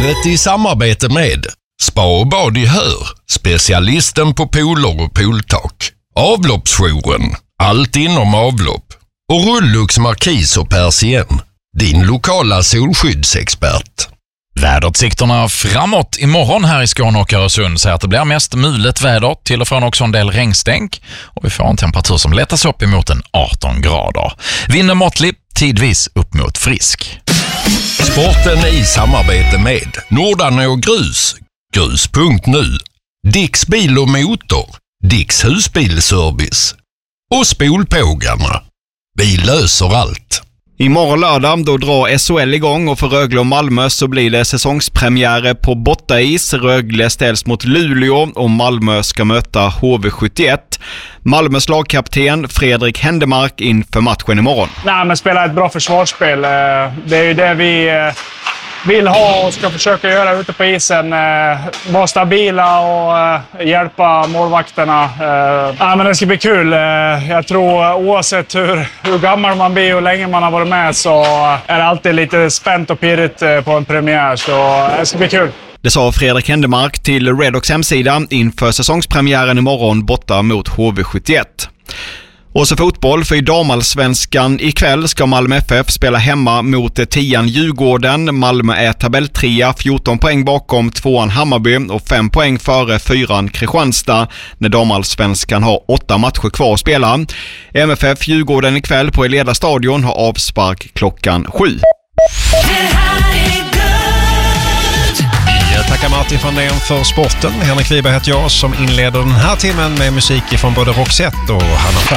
Vädret i samarbete med Spa och bad i Hör, specialisten på pooler och pooltak. Avloppsjouren, allt inom avlopp. Och Rullux Markis och Persien, din lokala solskyddsexpert. Väderutsikterna framåt imorgon här i Skåne och Öresund säger att det blir mest mulet väder, till och från också en del regnstänk, och vi får en temperatur som lättas upp emot en 18 grader. Vinden måttlig, tidvis upp mot frisk. Sporten i samarbete med Nordarne och Grus, grus.nu, Dicks bil och motor, Dicks husbilservice och Spolpågarna. Vi löser allt. Imorgon lördag då drar SHL igång, och för Rögle och Malmö så blir det säsongspremiärer på Bottais. Rögle ställs mot Luleå och Malmö ska möta HV71. Malmös lagkapten Fredrik Händemark inför matchen imorgon. Nej, men spela ett bra försvarsspel. Det är ju det vi vill ha och ska försöka göra ute på isen. Vara stabila och hjälpa målvakterna. Men det ska bli kul. Jag tror oavsett hur gammal man blir och hur länge man har varit med, så är det alltid lite spänt och pirrigt på en premiär. Så det ska bli kul. Det sa Fredrik Händemark till Redox hemsida inför säsongspremiären imorgon borta mot HV71. Och så fotboll, för i damallsvenskan ikväll ska Malmö FF spela hemma mot 10:an Djurgården. Malmö är tabelltrea, 14 poäng bakom 2:an Hammarby och 5 poäng före 4:an Kristianstad, när damallsvenskan har 8 matcher kvar att spela. MFF Djurgården ikväll på Eleda stadion har avspark klockan 7. Jag tackar Martin van den för sporten. Henrik Wiberg heter jag som inleder den här timmen med musik från både Roxette och Hanna.